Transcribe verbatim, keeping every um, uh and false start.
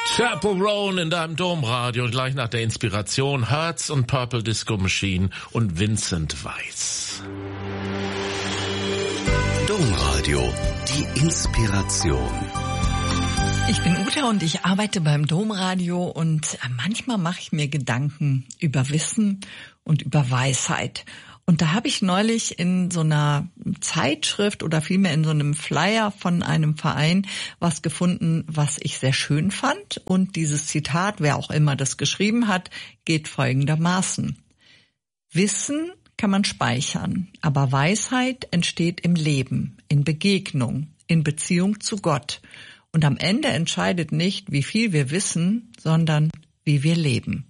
Chappell Roan in deinem Domradio, gleich nach der Inspiration Hertz und Purple Disco Machine und Vincent Weiss. Domradio, die Inspiration. Ich bin Uta und ich arbeite beim Domradio und manchmal mache ich mir Gedanken über Wissen und über Weisheit. Und da habe ich neulich in so einer Zeitschrift oder vielmehr in so einem Flyer von einem Verein was gefunden, was ich sehr schön fand. Und dieses Zitat, wer auch immer das geschrieben hat, geht folgendermaßen. Wissen kann man speichern, aber Weisheit entsteht im Leben, in Begegnung, in Beziehung zu Gott. Und am Ende entscheidet nicht, wie viel wir wissen, sondern wie wir leben.